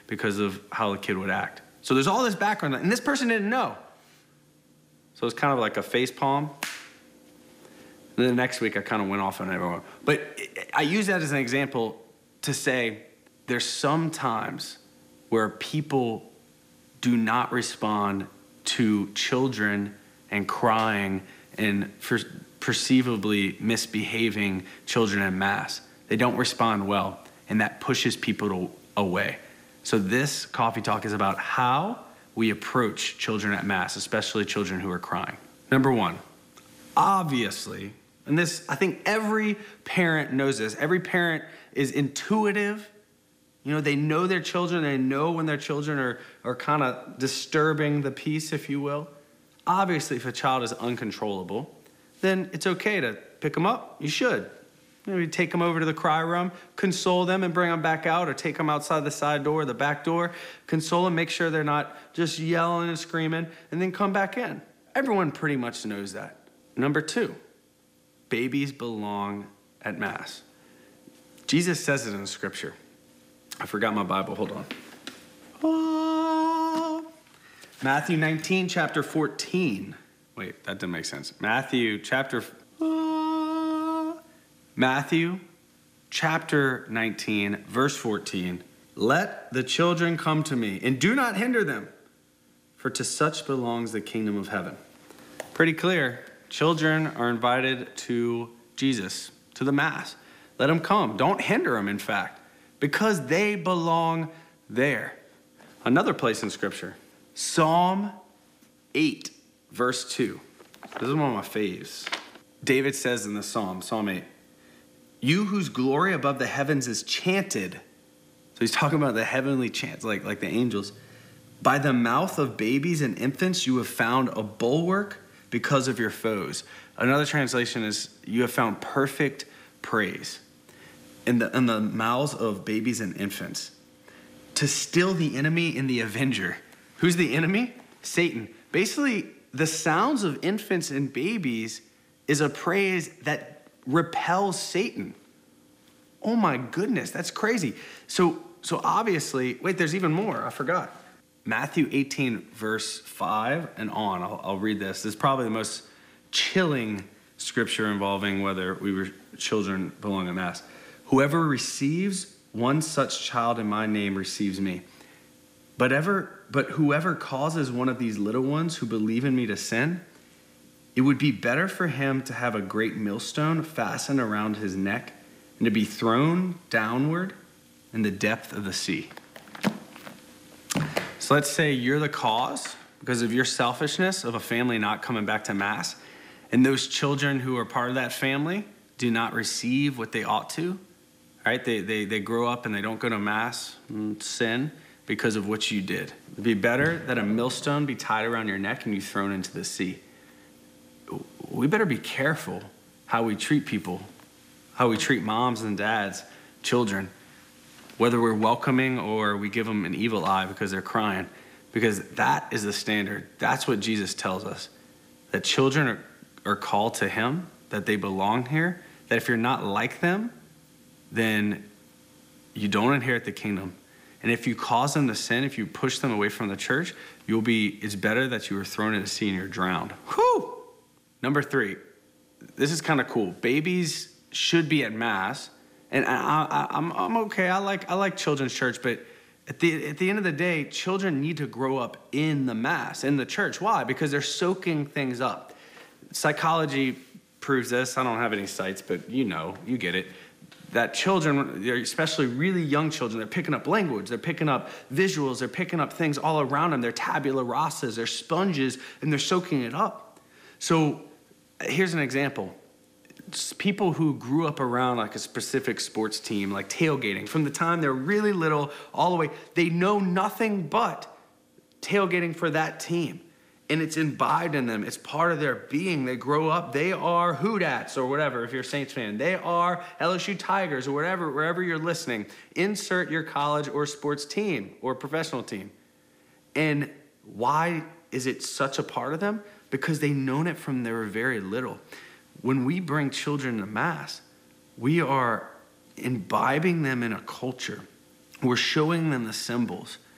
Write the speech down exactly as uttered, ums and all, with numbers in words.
because of how the kid would act. So there's all this background, and this person didn't know. So it's kind of like a face palm. And then the next week, I kind of went off on everyone. But I use that as an example to say there's some times where people do not respond to children and crying and for perceivably misbehaving children en masse. They don't respond well, and that pushes people to, away. So this coffee talk is about how we approach children at mass, especially children who are crying. Number one, obviously, and this, I think every parent knows this. Every parent is intuitive. You know, they know their children. They know when their children are, are kind of disturbing the peace, if you will. Obviously, if a child is uncontrollable, then it's okay to pick them up. You should. Maybe take them over to the cry room, console them and bring them back out, or take them outside the side door or the back door, console them, make sure they're not just yelling and screaming, and then come back in. Everyone pretty much knows that. Number two, babies belong at Mass. Jesus says it in the scripture. I forgot my Bible, hold on. Oh. Matthew nineteen, chapter fourteen. Wait, that didn't make sense. Matthew chapter, oh. Matthew chapter nineteen, verse fourteen. Let the children come to me, and do not hinder them, for to such belongs the kingdom of heaven. Pretty clear. Children are invited to Jesus, to the Mass. Let them come. Don't hinder them, in fact, because they belong there. Another place in Scripture, Psalm eight, verse two. This is one of my faves. David says in the Psalm, Psalm eight, you whose glory above the heavens is chanted. So he's talking about the heavenly chants, like, like the angels. By the mouth of babies and infants, you have found a bulwark because of your foes. Another translation is, you have found perfect praise in the, in the mouths of babies and infants, to still the enemy and the avenger. Who's the enemy? Satan. Basically, the sounds of infants and babies is a praise that repels Satan. Oh my goodness, that's crazy. So, so obviously, wait, there's even more, I forgot. Matthew eighteen, verse five and on, I'll, I'll read this. This is probably the most chilling scripture involving whether we were children belong at Mass. Whoever receives one such child in my name receives me. But ever, but whoever causes one of these little ones who believe in me to sin, it would be better for him to have a great millstone fastened around his neck and to be thrown downward in the depth of the sea. So let's say you're the cause, because of your selfishness, of a family not coming back to Mass, and those children who are part of that family do not receive what they ought to, right? They, they, they grow up and they don't go to Mass and sin because of what you did. It'd be better that a millstone be tied around your neck and you thrown into the sea. We better be careful how we treat people, how we treat moms and dads, children, whether we're welcoming or we give them an evil eye because they're crying, because that is the standard. That's what Jesus tells us, that children are, are called to him, that they belong here, that if you're not like them, then you don't inherit the kingdom. And if you cause them to sin, if you push them away from the church, you'll be, it's better that you were thrown in the sea and you're drowned. Whew! Number three, this is kind of cool. Babies should be at Mass. And I, I, I'm, I'm okay. I like, I like children's church, but at the, at the end of the day, children need to grow up in the Mass, in the church. Why? Because they're soaking things up. Psychology proves this. I don't have any sites, but you know, you get it. That children, especially really young children, they're picking up language, they're picking up visuals, they're picking up things all around them. They're tabula rasas, they're sponges, and they're soaking it up. So here's an example. People who grew up around like a specific sports team, like tailgating, from the time they're really little all the way, they know nothing but tailgating for that team. And it's imbibed in them. It's part of their being. They grow up, they are Hoodats or whatever, if you're a Saints fan. They are L S U Tigers or whatever, wherever you're listening. Insert your college or sports team or professional team. And why is it such a part of them? Because they've known it from they were very little. When we bring children to Mass, we are imbibing them in a culture we're showing them the symbols